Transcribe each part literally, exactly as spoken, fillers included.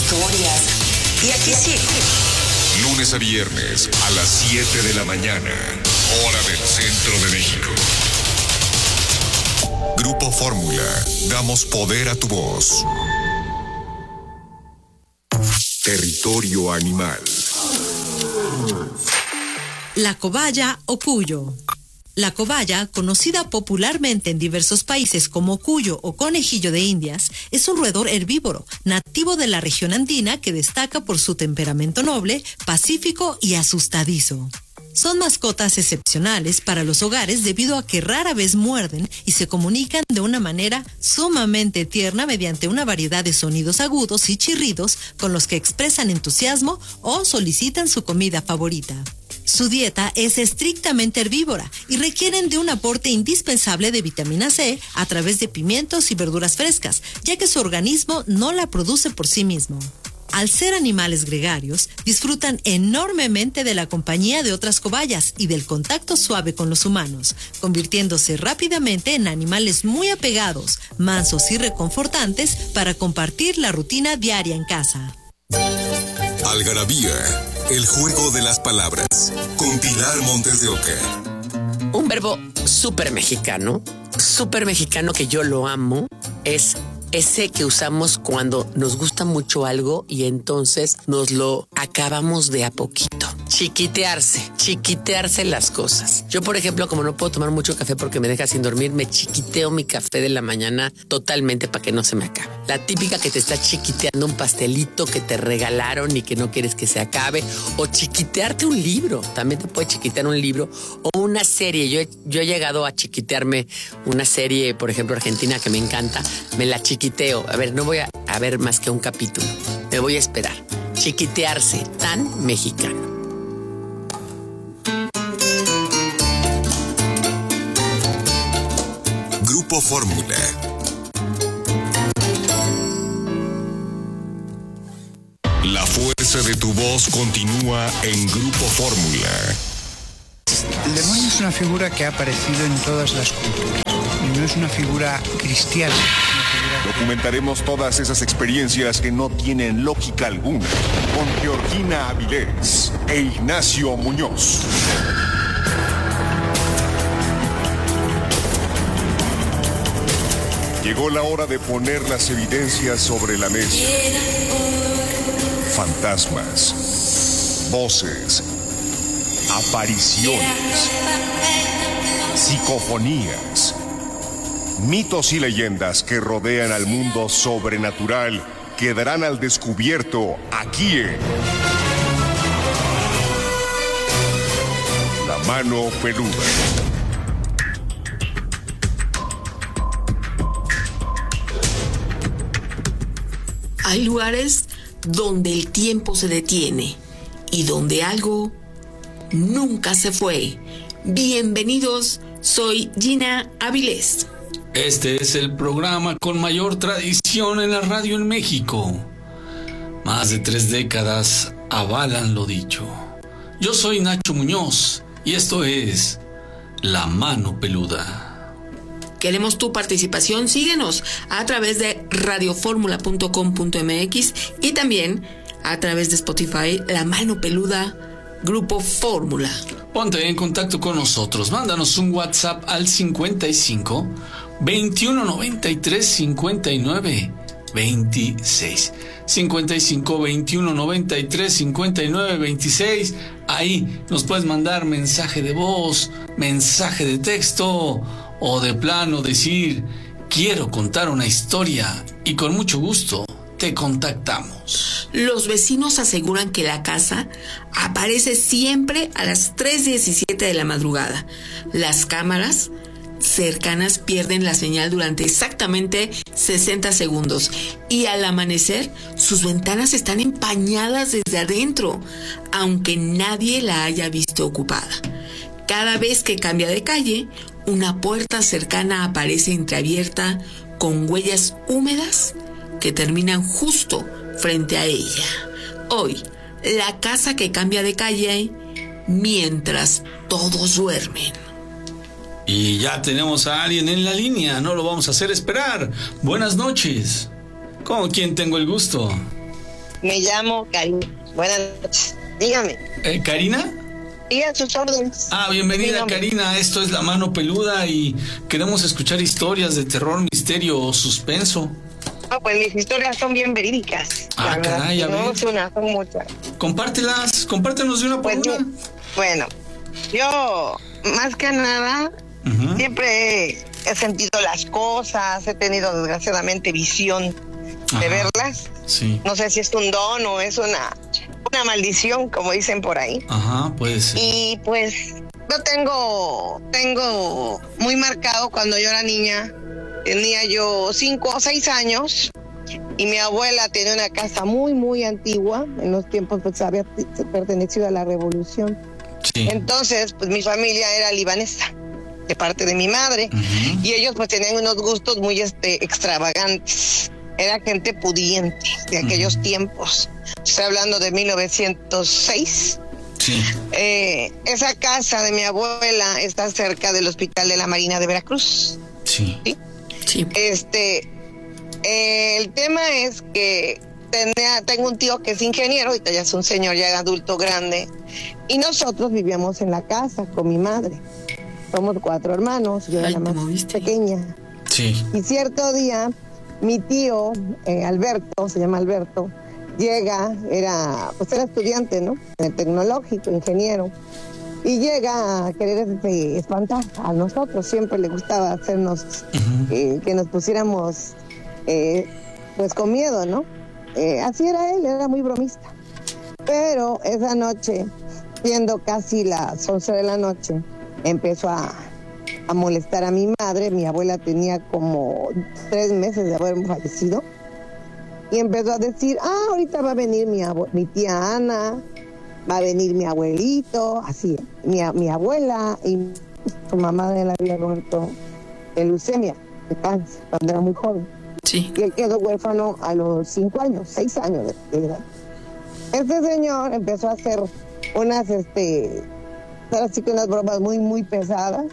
historias. Y aquí sigo. Lunes a viernes a las siete de la mañana, hora del centro de México. Grupo Fórmula, damos poder a tu voz. Territorio animal. La cobaya o cuyo. La cobaya, conocida popularmente en diversos países como cuyo o conejillo de Indias, es un roedor herbívoro, nativo de la región andina que destaca por su temperamento noble, pacífico y asustadizo. Son mascotas excepcionales para los hogares debido a que rara vez muerden y se comunican de una manera sumamente tierna mediante una variedad de sonidos agudos y chirridos con los que expresan entusiasmo o solicitan su comida favorita. Su dieta es estrictamente herbívora y requieren de un aporte indispensable de vitamina C a través de pimientos y verduras frescas, ya que su organismo no la produce por sí mismo. Al ser animales gregarios, disfrutan enormemente de la compañía de otras cobayas y del contacto suave con los humanos, convirtiéndose rápidamente en animales muy apegados, mansos y reconfortantes para compartir la rutina diaria en casa. Algarabía, el juego de las palabras, con Pilar Montes de Oca. Un verbo súper mexicano, súper mexicano que yo lo amo, es ese que usamos cuando nos gusta mucho algo y entonces nos lo acabamos de a poquito. Chiquitearse, chiquitearse las cosas. Yo, por ejemplo, como no puedo tomar mucho café porque me deja sin dormir, me chiquiteo mi café de la mañana totalmente para que no se me acabe. La típica que te está chiquiteando un pastelito que te regalaron y que no quieres que se acabe. O chiquitearte un libro. También te puede chiquitear un libro o una serie. Yo he, yo he llegado a chiquitearme una serie, por ejemplo, argentina que me encanta. Me la chiquiteo. A ver, no voy a, a ver más que un capítulo. Me voy a esperar. Chiquitearse, tan mexicano. Grupo Fórmula. La fuerza de tu voz continúa en Grupo Fórmula. El demonio es una figura que ha aparecido en todas las culturas y no es una figura cristiana. Es una figura... Documentaremos todas esas experiencias que no tienen lógica alguna con Georgina Avilés e Ignacio Muñoz. Llegó la hora de poner las evidencias sobre la mesa. Fantasmas, voces, apariciones, psicofonías, mitos y leyendas que rodean al mundo sobrenatural quedarán al descubierto aquí en La Mano Peluda. Hay lugares donde el tiempo se detiene y donde algo nunca se fue. Bienvenidos, soy Gina Avilés. Este es el programa con mayor tradición en la radio en México. Más de tres décadas avalan lo dicho. Yo soy Nacho Muñoz y esto es La Mano Peluda. Queremos tu participación, síguenos a través de radioformula punto com punto m x y también a través de Spotify, La Mano Peluda, Grupo Fórmula. Ponte en contacto con nosotros, mándanos un WhatsApp al cincuenta y cinco, veintiuno noventa y tres, cincuenta y nueve, veintiséis. cincuenta y cinco, veintiuno noventa y tres, cincuenta y nueve, veintiséis. Ahí nos puedes mandar mensaje de voz, mensaje de texto o de plano decir, quiero contar una historia y con mucho gusto te contactamos. Los vecinos aseguran que la casa aparece siempre a las tres diecisiete de la madrugada. Las cámaras cercanas pierden la señal durante exactamente sesenta segundos y al amanecer sus ventanas están empañadas desde adentro, aunque nadie la haya visto ocupada. Cada vez que cambia de calle, una puerta cercana aparece entreabierta con huellas húmedas que terminan justo frente a ella. Hoy, la casa que cambia de calle mientras todos duermen. Y ya tenemos a alguien en la línea, no lo vamos a hacer esperar. Buenas noches. ¿Con quién tengo el gusto? Me llamo Karina. Buenas noches. Dígame. Eh, ¿Karina? Sí, a sus órdenes. Ah, bienvenida, Karina. Esto es La Mano Peluda y queremos escuchar historias de terror, misterio o suspenso. No, pues mis historias son bien verídicas. Ah, caray, a ver. No es una, son muchas. Compártelas, compártenos de una por pues, una. Bueno, yo más que nada uh-huh. siempre he, he sentido las cosas, he tenido desgraciadamente visión Ajá. de verlas. Sí. No sé si es un don o es una, una maldición, como dicen por ahí. Ajá, puede ser. Y pues yo tengo, tengo muy marcado cuando yo era niña. Tenía yo cinco o seis años y mi abuela tenía una casa muy, muy antigua. En los tiempos pues había pertenecido a la revolución. Sí. Entonces, pues mi familia era libanesa, de parte de mi madre. Uh-huh. Y ellos pues tenían unos gustos muy este, extravagantes. Era gente pudiente de aquellos uh-huh. tiempos. Estoy hablando de mil novecientos seis. Sí. Eh, esa casa de mi abuela está cerca del Hospital de la Marina de Veracruz. Sí. ¿Sí? Sí. Este, eh, el tema es que tenía, tengo un tío que es ingeniero, ahorita ya es un señor ya adulto grande, y nosotros vivíamos en la casa con mi madre. Somos cuatro hermanos, yo era la más pequeña. Sí. Y cierto día, mi tío, eh, Alberto, se llama Alberto, llega, era, pues era estudiante, ¿no? En el tecnológico, ingeniero. Y llega a querer este, espantar a nosotros. Siempre le gustaba hacernos, uh-huh. eh, que nos pusiéramos eh, pues con miedo, ¿no? Eh, así era él, era muy bromista. Pero esa noche, siendo casi las once de la noche, empezó a, a molestar a mi madre. Mi abuela tenía como tres meses de haber fallecido. Y empezó a decir, ah, ahorita va a venir mi, abu- mi tía Ana, va a venir mi abuelito, así, mi, mi abuela y su mamá de la había muerto de leucemia, de cáncer, cuando era muy joven. Sí. Y él quedó huérfano a los cinco años, seis años de edad. Este señor empezó a hacer unas, este, así que unas bromas muy, muy pesadas.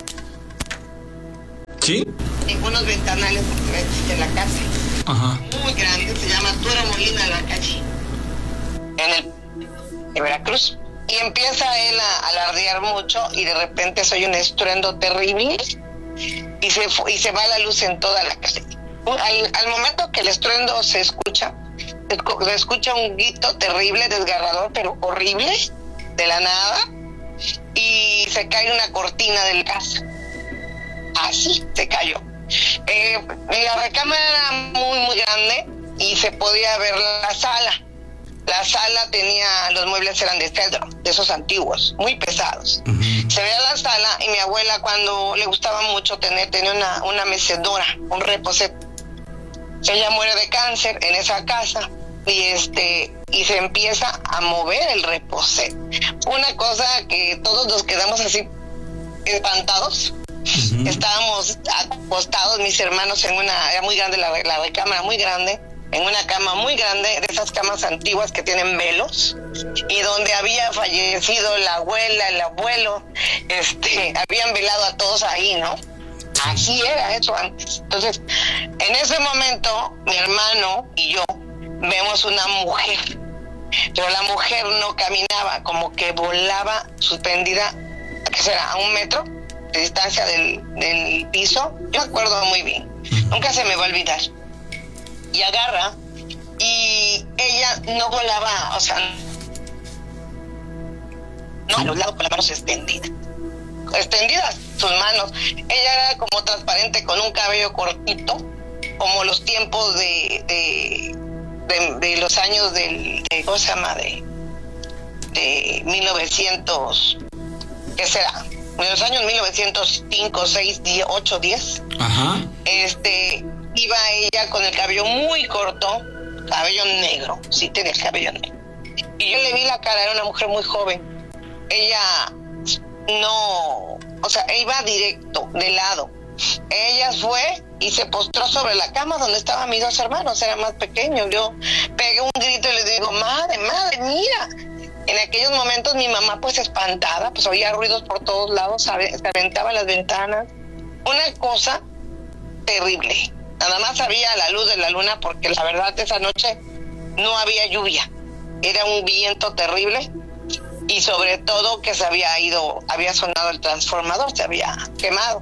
¿Sí? En unos ventanales de la casa. Ajá. Muy grande, se llama Tuero Molina la calle. En el de Veracruz, y empieza él a alardear mucho y de repente soy un estruendo terrible y se y se va la luz en toda la casa. Al, al momento que el estruendo se escucha, se escucha un grito terrible, desgarrador, pero horrible, de la nada, y se cae una cortina de la casa. Así se cayó. Eh, la recámara era muy, muy grande y se podía ver la sala. La sala tenía, los muebles eran de cedro, de esos antiguos, muy pesados. Uh-huh. Se veía la sala y mi abuela, cuando le gustaba mucho tener, tenía una, una mecedora, un reposet. Ella muere de cáncer en esa casa y este y se empieza a mover el reposet. Una cosa que todos nos quedamos así espantados. Uh-huh. Estábamos acostados, mis hermanos, en una, era muy grande la, la recámara, muy grande. En una cama muy grande, de esas camas antiguas que tienen velos, y donde había fallecido la abuela, el abuelo, este, habían velado a todos ahí, ¿no? Así era eso antes. Entonces, en ese momento, mi hermano y yo vemos una mujer, pero la mujer no caminaba, como que volaba suspendida, ¿qué será? A un metro de distancia del, del piso. Yo me acuerdo muy bien, nunca se me va a olvidar. Y agarra, y ella no volaba, o sea, no a los lados con las manos extendidas, extendidas sus manos. Ella era como transparente, con un cabello cortito, como los tiempos de de, de, de los años del, de, ¿cómo se llama? De, de mil novecientos, ¿qué será? En los años mil novecientos cinco, seis, ocho, diez. Ajá. Este... Iba ella con el cabello muy corto, cabello negro, sí tenía el cabello negro. Y yo le vi la cara, era una mujer muy joven. Ella no, o sea, iba directo, de lado. Ella fue y se postró sobre la cama donde estaban mis dos hermanos, eran más pequeños. Yo pegué un grito y le digo, madre, madre, mira. En aquellos momentos mi mamá, pues espantada, pues oía ruidos por todos lados, se aventaban las ventanas. Una cosa terrible. Nada más había la luz de la luna, porque la verdad esa noche no había lluvia, era un viento terrible y sobre todo que se había ido, había sonado el transformador, se había quemado.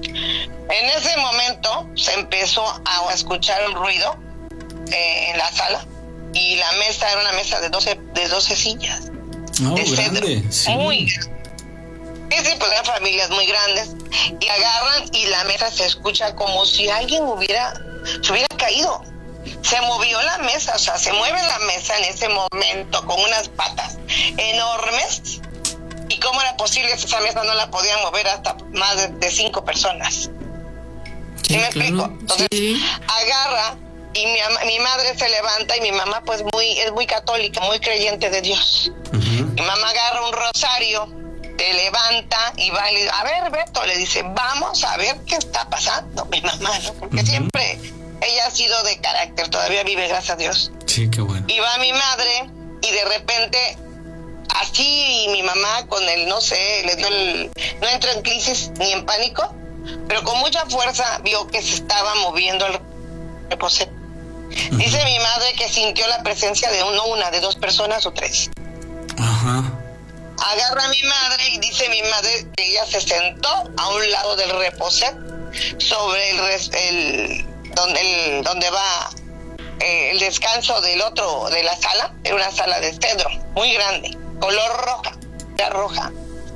En ese momento se empezó a escuchar el ruido eh, en la sala y la mesa era una mesa de doce, de doce sillas. Oh, de grande, cedro, sí. muy grande. Sí, sí, pues eran familias muy grandes y agarran y la mesa se escucha como si alguien hubiera, se hubiera caído. Se movió la mesa, o sea, se mueve la mesa en ese momento con unas patas enormes. ¿Y cómo era posible que esa mesa no la podían mover hasta más de, de cinco personas? ¿Sí, ¿Sí me claro, explico? Entonces, sí. Agarra y mi, mi madre se levanta y mi mamá pues muy es muy católica, muy creyente de Dios. Uh-huh. Mi mamá agarra un rosario, te levanta y va y le dice, a ver, Beto, le dice, vamos a ver qué está pasando. Mi mamá, ¿no? Porque uh-huh. siempre ella ha sido de carácter, todavía vive, gracias a Dios. Sí, qué bueno. Y va mi madre y de repente, así, y mi mamá con el, no sé, le dio el, no entró en crisis ni en pánico, pero con mucha fuerza vio que se estaba moviendo el reposet. Uh-huh. Dice mi madre que sintió la presencia de uno, una, de dos personas o tres. Ajá. Uh-huh. Agarra a mi madre y dice mi madre que ella se sentó a un lado del reposet sobre el, el donde el, donde va eh, el descanso del otro de la sala. Era una sala de cedro muy grande, color roja, era roja.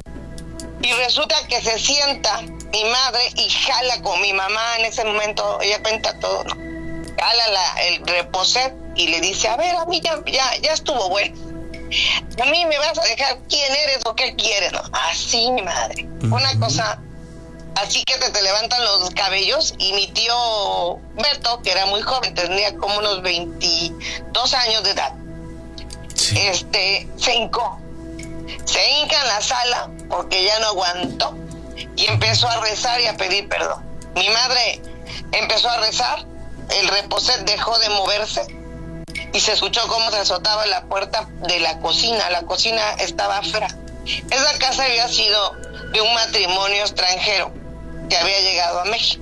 Y resulta que se sienta mi madre y jala con mi mamá en ese momento, ella cuenta todo, ¿no? Jala la, el reposet y le dice, a ver, a mí ya, ya, ya estuvo bueno. A mí me vas a dejar quién eres o qué quieres, ¿no? Así, mi madre. Uh-huh. Una cosa así que te, te levantan los cabellos. Y mi tío Beto, que era muy joven, tenía como unos veintidós años de edad, sí. este, se hincó. Se hinca en la sala porque ya no aguantó y empezó a rezar y a pedir perdón. Mi madre empezó a rezar, el reposet dejó de moverse y se escuchó cómo se azotaba la puerta de la cocina. La cocina estaba afuera. Esa casa había sido de un matrimonio extranjero que había llegado a México.